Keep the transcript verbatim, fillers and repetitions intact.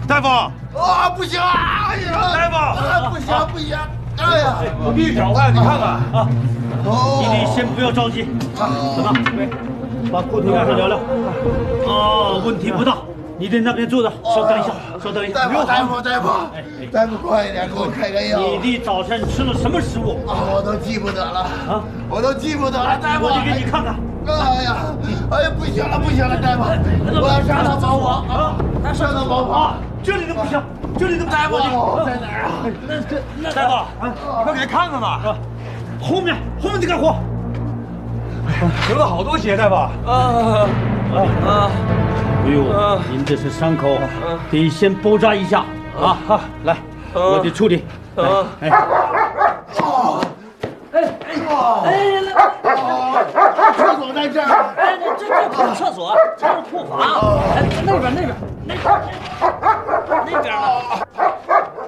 大夫， 啊，不行啊！哎呀， 大夫， 啊，不行不行！哎呀， 有地脚啊，你看看啊。 哦， 你得先不要着急，怎么？把裤腿盖上聊聊。哦，问题不大。你在那边坐着，稍等一下，稍等一下。 大夫，大夫，大夫，大夫，快一点，给我开个药。 你的早餐吃了什么食物？ 啊，我都记不得了啊，我都记不得了，大夫。 我得给你看看。 哎呀，哎呀，不行了，不行了，大夫，我要上趟宝华啊，上趟宝华。 这里都不行，这里都大夫在哪儿啊？ 那这那大夫，快给看看吧。 后面后面这个货， 流了好多血，大夫。啊啊啊！哎呦，您这是伤口，得先包扎一下啊！好，来，我得处理。啊，哎，哎哎哎，来， 厕所在这儿。 哎，这这不是厕所，这是库房。哎，那边那边那边。